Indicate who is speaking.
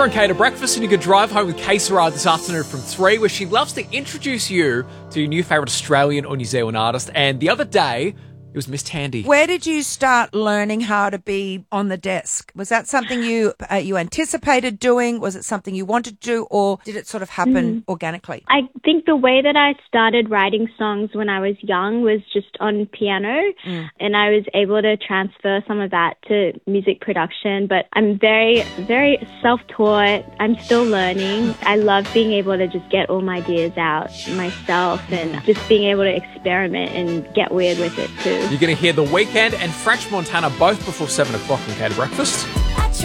Speaker 1: You're on Cater Breakfast, and you can drive home with Kay Sarah this afternoon from 3, where she loves to introduce you to your new favourite Australian or New Zealand artist. And the other day, it was Miss Tandy.
Speaker 2: Where did you start learning how to be on the desk? Was that something you anticipated doing? Was it something you wanted to do, or did it sort of happen organically?
Speaker 3: I think the way that I started writing songs when I was young was just on piano, and I was able to transfer some of that to music production. But I'm very, very self-taught. I'm still learning. I love being able to just get all my ideas out myself and just being able to experiment and get weird with it too.
Speaker 1: You're going to hear The Weeknd and French Montana both before 7 o'clock on Cater Breakfast.